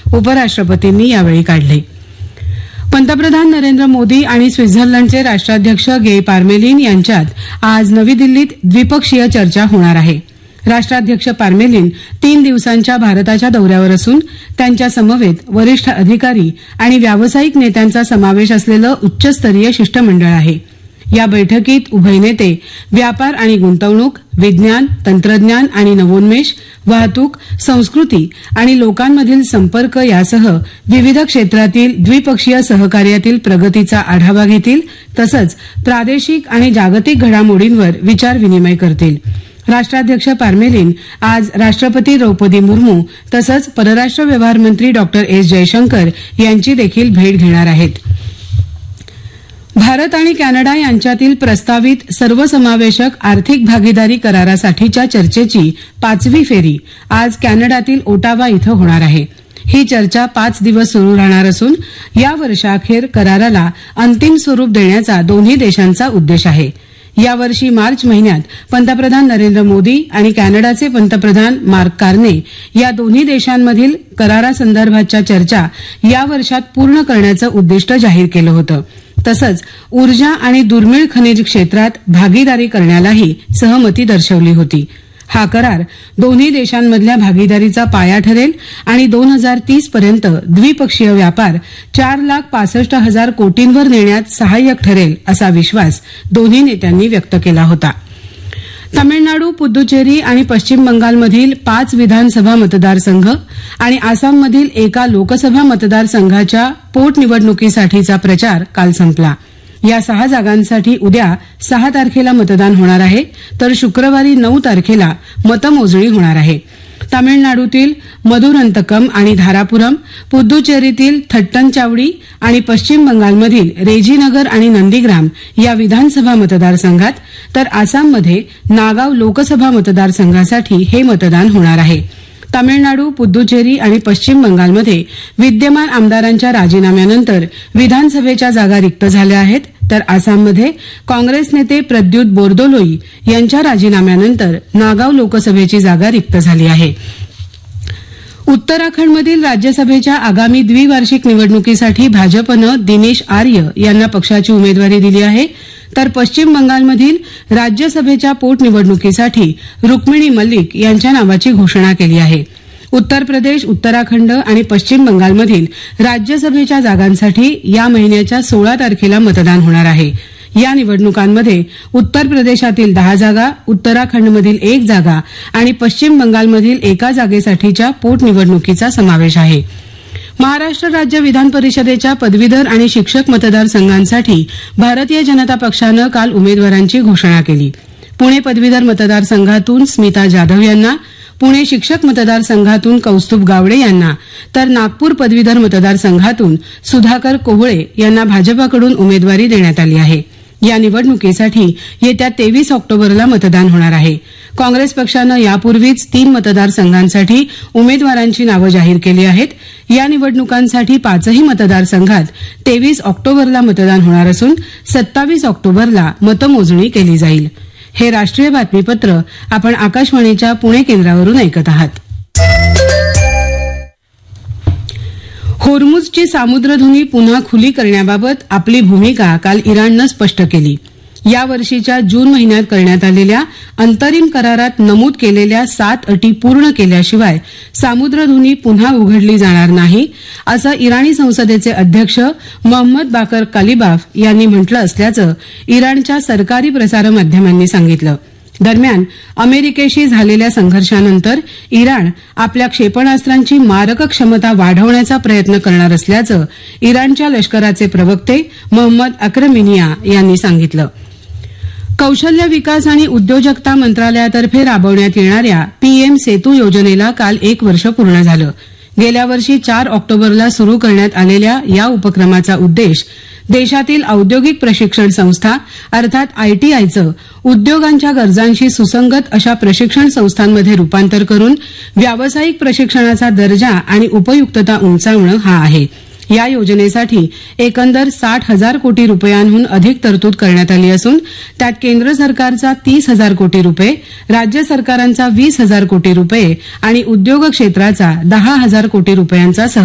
उपराष्ट्रपतींनी यावेळी काढले. पंतप्रधान नरेंद्र मोदी आणि स्वित्झर्लंडचे राष्ट्राध्यक्ष गे पार्मेलिन यांच्यात आज नवी दिल्लीत द्विपक्षीय चर्चा होणार आहे. राष्ट्राध्यक्ष पार्मेलिन 3 दिवसांच्या भारताच्या दौऱ्यावर असून त्यांच्या समवेत वरिष्ठ अधिकारी आणि व्यावसायिक नेत्यांचा समावेश असलेलं उच्चस्तरीय शिष्टमंडळ आहे. या बैठकीत उभय नेते व्यापार आणि गुंतवणूक, विज्ञान, तंत्रज्ञान आणि नवोन्मेष, वाहतूक, संस्कृती आणि लोकांमधील संपर्क यासह विविध क्षेत्रातील द्विपक्षीय सहकार्यातील प्रगतीचा आढावा घेतील तसंच प्रादेशिक आणि जागतिक घडामोडींवर विचारविनिमय करतील. राष्ट्राध्यक्ष पार्मेलिन आज राष्ट्रपती द्रौपदी मुर्मू तसंच परराष्ट्र व्यवहार मंत्री डॉक्टर एस जयशंकर यांची देखील भेट घेणार आहेत. भारत आणि कॅनडा यांच्यातील प्रस्तावित सर्वसमावेशक आर्थिक भागीदारी करारासाठीच्या चर्चेची 5वी फेरी आज कॅनडातील ओटावा इथं होणार आहे. ही चर्चा 5 दिवस सुरू राहणार असून या वर्षाअखेर कराराला अंतिम स्वरूप देण्याचा दोन्ही देशांचा उद्देश आहे. यावर्षी मार्च महिन्यात पंतप्रधान नरेंद्र मोदी आणि कॅनडाचे पंतप्रधान मार्क कार्ने या दोन्ही देशांमधील करारासंदर्भातच्या चर्चा या वर्षात पूर्ण करण्याचं उद्दिष्ट जाहीर केलं होतं. तसंच ऊर्जा आणि दुर्मिळ खनिज क्षेत्रात भागीदारी करण्यालाही सहमती दर्शवली होती. हा करार दोन्ही देशांमधल्या भागीदारीचा पाया ठरेल आणि 2030 पर्यंत द्विपक्षीय व्यापार 4,65,000 कोटींवर नेण्यात सहाय्यक ठरेल असा विश्वास दोन्ही नेत्यांनी व्यक्त केला होता. तामिळनाडू, पुद्दुचेरी आणि पश्चिम बंगालमधील 5 विधानसभा मतदारसंघ आणि आसाममधील एका लोकसभा मतदारसंघाच्या पोटनिवडणुकीसाठीचा प्रचार काल संपला. या 6 जागांसाठी उद्या 6 तारखेला मतदान होणार आहे तर शुक्रवारी 9 तारखेला मतमोजणी होणार आहे. तामिळनाडूतील मधुरंतकम आणि धारापुरम, पुद्दुचेरीतील थट्टनचावडी आणि पश्चिम बंगालमधील रेजीनगर आणि नंदीग्राम या विधानसभा मतदारसंघात तर आसाममध्ये नागाव लोकसभा मतदारसंघासाठी हे मतदान होणार आहे. तामिळनाडू, पुद्दुचेरी आणि पश्चिम बंगालमध्ये विद्यमान आमदारांच्या राजीनाम्यानंतर विधानसभेच्या जागा रिक्त झाल्या आहेत तर आसाममध्ये काँग्रेस नेते प्रद्युत बोरदोलोई यांच्या राजीनाम्यानंतर नागाव लोकसभेची जागा रिक्त झाली आहे. उत्तराखंडमधील राज्यसभेच्या आगामी द्विवार्षिक निवडणुकीसाठी भाजपनं दिनेश आर्य यांना पक्षाची उमेदवारी दिली आहे तर पश्चिम बंगालमधील राज्यसभेच्या पोटनिवडणुकीसाठी रुक्मिणी मल्लिक यांच्या नावाची घोषणा केली आहे. उत्तर प्रदेश, उत्तराखंड आणि पश्चिम बंगालमधील राज्यसभेच्या जागांसाठी या महिन्याच्या 16 तारखेला मतदान होणार आहे. या निवडणुकांमध्ये उत्तर प्रदेशातील 10 जागा, उत्तराखंडमधील 1 जागा आणि पश्चिम बंगालमधील एका जागेसाठीच्या पोटनिवडणुकीचा समावेश आहे. महाराष्ट्र राज्य विधान परिषदेच्या पदवीधर आणि शिक्षक मतदारसंघांसाठी भारतीय जनता पक्षानं काल उमेदवारांची घोषणा केली. पुणे पदवीधर मतदारसंघातून स्मिता जाधव यांना, पुणे शिक्षक मतदारसंघातून कौस्तुभ गावडे यांना तर नागपूर पदवीधर मतदारसंघातून सुधाकर कोहळे यांना भाजपाकडून उमेदवारी देण्यात आली आहे. या निवडणुकीसाठी येत्या 23 ऑक्टोबरला मतदान होणार आहे. काँग्रेस पक्षानं यापूर्वीच 3 मतदारसंघांसाठी उमेदवारांची नावं जाहीर केली आहेत. या निवडणुकांसाठी 5ही मतदारसंघात 23 ऑक्टोबरला मतदान होणार असून 27 ऑक्टोबरला मतमोजणी केली जाईल. हे राष्ट्रीय बातमीपत्र आपण आकाशवाणीच्या पुणे केंद्रावरून ऐकत आहात. होर्मुझची सामुद्रधुनी पुन्हा खुली करण्याबाबत आपली भूमिका काल इराणनं स्पष्ट केली. या वर्षीच्या जून महिन्यात करण्यात आलेल्या अंतरिम करारात नमूद केलेल्या 7 अटी पूर्ण केल्याशिवाय सामुद्रधुनी पुन्हा उघडली जाणार नाही असं इराणी संसदेचे अध्यक्ष मोहम्मद बाकर कालिबाफ यांनी म्हटलं असल्याचं इराणच्या सरकारी प्रसारमाध्यमांनी सांगितलं. दरम्यान अमेरिकेशी झालेल्या संघर्षानंतर इराण आपल्या क्षेपणास्त्रांची मारक क्षमता वाढवण्याचा प्रयत्न करणार असल्याचं इराणच्या लष्कराचे प्रवक्ते मोहम्मद अक्रमिनिया यांनी सांगितलं. कौशल्य विकास आणि उद्योजकता मंत्रालयातर्फे राबवण्यात येणाऱ्या पीएम सेतू योजनेला काल 1 वर्ष पूर्ण झालं. गेल्या वर्षी 4 ऑक्टोबरला सुरू करण्यात आलेल्या या उपक्रमाचा उद्देश देशातील औद्योगिक प्रशिक्षण संस्था अर्थात आयटीआयचं उद्योगांच्या गरजांशी सुसंगत अशा प्रशिक्षण संस्थांमध्ये रूपांतर करून व्यावसायिक प्रशिक्षणाचा दर्जा आणि उपयुक्तता उंचावणं हा आहे. या योजनेसाठी एकंदर 60,000 कोटी रुपयांहून अधिक तरतूद करण्यात आली असून त्यात केंद्र सरकारचा 30,000 कोटी रुपये, राज्य सरकारांचा 20,000 कोटी रुपये आणि उद्योग क्षेत्राचा 10,000 कोटी रुपयांचा